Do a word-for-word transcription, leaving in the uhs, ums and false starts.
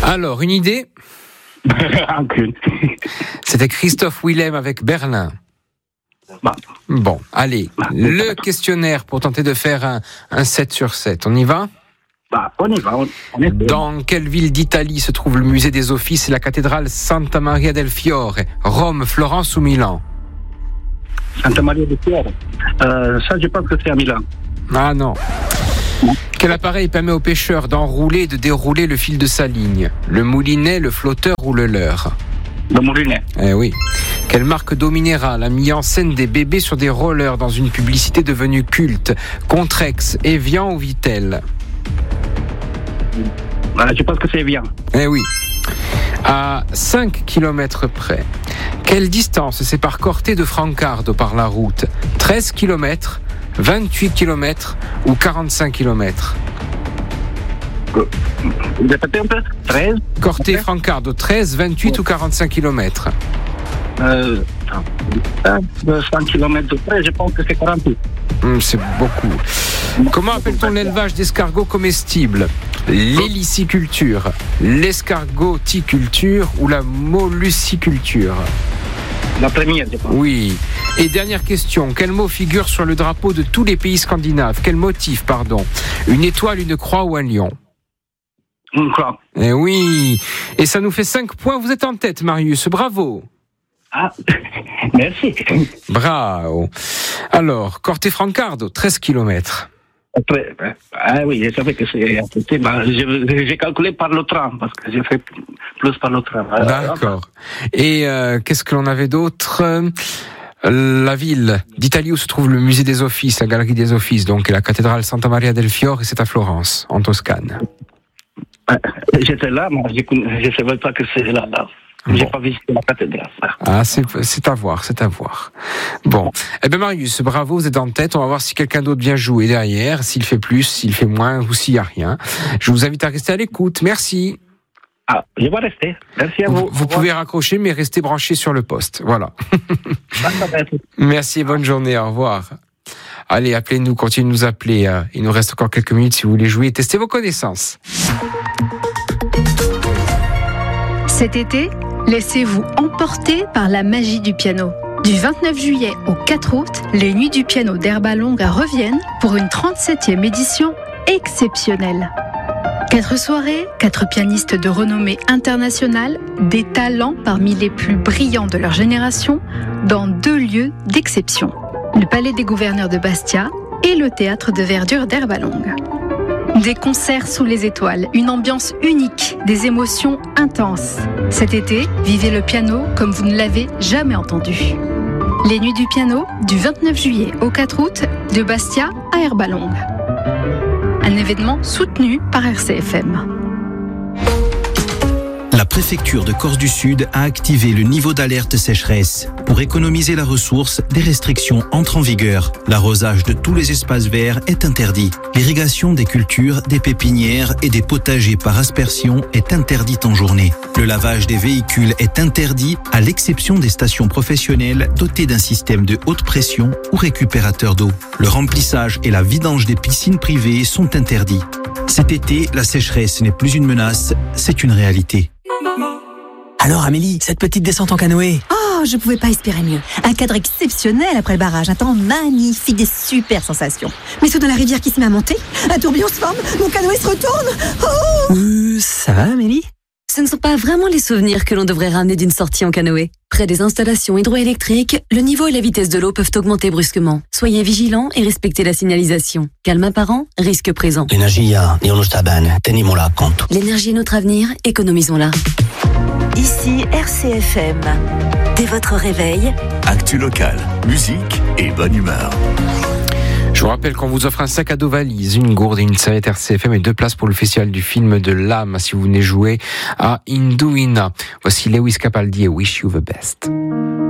Alors, une idée? Aucune. C'était Christophe Willem avec Berlin. Bah. Bon, allez, le questionnaire pour tenter de faire un, un sept sur sept. On y va? Bah, on y va. On, on est... Dans quelle ville d'Italie se trouve le musée des Offices et la cathédrale Santa Maria del Fiore? Rome, Florence ou Milan? Santa Maria del Fiore. Euh, ça, je pense que c'est à Milan. Ah non. Quel appareil permet aux pêcheurs d'enrouler et de dérouler le fil de sa ligne? Le moulinet, le flotteur ou le leurre? Le moulinet. Eh oui. Quelle marque d'eau minérale a mis en scène des bébés sur des rollers dans une publicité devenue culte? Contrex, Evian ou Vittel? Euh, je pense que c'est bien. Eh oui. À cinq kilomètres près, quelle distance sépare Corte de Francardo par la route? treize kilomètres, vingt-huit kilomètres ou quarante-cinq kilomètres? Répétez un peu. treize Corte et Francardo, treize, vingt-huit ou quarante-cinq kilomètres? euh, cent kilomètres de près, je pense que c'est quarante-huit. Hum, c'est beaucoup. Comment appelle-t-on l'élevage d'escargots comestibles? L'héliciculture, l'escargoticulture ou la molluciculture? La première, je pense. Oui. Et dernière question, quel mot figure sur le drapeau de tous les pays scandinaves? Quel motif, pardon? Une étoile, une croix ou un lion? Une croix. Eh oui. Et ça nous fait cinq points. Vous êtes en tête, Marius. Bravo. Ah, merci. Bravo. Alors, Corte Francardo, treize kilomètres. Après, ah oui, je savais que c'est... Bah, j'ai calculé par le train, parce que j'ai fait plus par le train. D'accord. Et euh, qu'est-ce que l'on avait d'autre? La ville d'Italie où se trouve le musée des Offices, la galerie des Offices, donc, et la cathédrale Santa Maria del Fiore, et c'est à Florence, en Toscane. J'étais là, mais je ne savais pas que c'est là. là. J'ai bon. pas visité la cathédrale. Ah, c'est, c'est à voir, c'est à voir. Bon. Eh bien, Marius, bravo, vous êtes en tête. On va voir si quelqu'un d'autre vient jouer derrière, s'il fait plus, s'il fait moins, ou s'il n'y a rien. Je vous invite à rester à l'écoute. Merci. Ah, je vais rester. Merci à vous. Vous, vous pouvez raccrocher, mais restez branchés sur le poste. Voilà. Merci et bonne journée. Au revoir. Allez, appelez-nous, continuez de nous appeler. Il nous reste encore quelques minutes si vous voulez jouer et tester vos connaissances. Cet été, laissez-vous emporter par la magie du piano. Du vingt-neuf juillet au quatre août, les Nuits du piano d'Herba Longa reviennent pour une trente-septième édition exceptionnelle. Quatre soirées, quatre pianistes de renommée internationale, des talents parmi les plus brillants de leur génération, dans deux lieux d'exception. Le Palais des Gouverneurs de Bastia et le Théâtre de Verdure d'Herba Longa. Des concerts sous les étoiles, une ambiance unique, des émotions intenses. Cet été, vivez le piano comme vous ne l'avez jamais entendu. Les Nuits du piano, du vingt-neuf juillet au quatre août, de Bastia à Herba Longa. Un événement soutenu par R C F M. La préfecture de Corse du Sud a activé le niveau d'alerte sécheresse. Pour économiser la ressource, des restrictions entrent en vigueur. L'arrosage de tous les espaces verts est interdit. L'irrigation des cultures, des pépinières et des potagers par aspersion est interdite en journée. Le lavage des véhicules est interdit à l'exception des stations professionnelles dotées d'un système de haute pression ou récupérateur d'eau. Le remplissage et la vidange des piscines privées sont interdits. Cet été, la sécheresse n'est plus une menace, c'est une réalité. Alors Amélie, cette petite descente en canoë? Oh, je pouvais pas espérer mieux. Un cadre exceptionnel après le barrage, un temps magnifique, des super sensations. Mais soudain la rivière qui se met à monter, un tourbillon se forme, mon canoë se retourne. Oh euh, ça va Amélie? Ce ne sont pas vraiment les souvenirs que l'on devrait ramener d'une sortie en canoë. Près des installations hydroélectriques, le niveau et la vitesse de l'eau peuvent augmenter brusquement. Soyez vigilants et respectez la signalisation. Calme apparent, risque présent. L'energia non sta bene, tenimmola conto. L'énergie est notre avenir, économisons-la. Ici R C F M. Dès votre réveil, actu local, musique et bonne humeur. Je vous rappelle qu'on vous offre un sac à dos valise, une gourde et une serviette R C F M et deux places pour le festival du film de l'âme si vous venez jouer à Induina. Voici Lewis Capaldi et Wish You the Best.